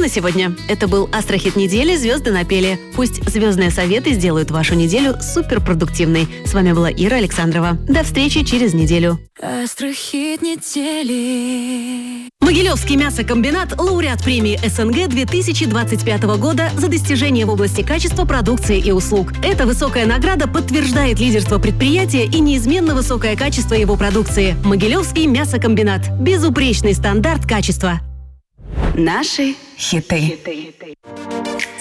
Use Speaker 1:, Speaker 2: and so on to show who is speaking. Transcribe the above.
Speaker 1: на сегодня. Это был Астрохит недели «Звезды напели». Пусть звездные советы сделают вашу неделю суперпродуктивной. С вами была Ира Александрова. До встречи через неделю.
Speaker 2: Астрохит недели.
Speaker 1: Могилевский мясокомбинат – лауреат премии СНГ 2025 года за достижения в области качества продукции и услуг. Эта высокая награда подтверждает лидерство предприятия и неизменно высокое качество его продукции. Могилевский мясокомбинат – безупречный стандарт качества.
Speaker 3: Наши хиты.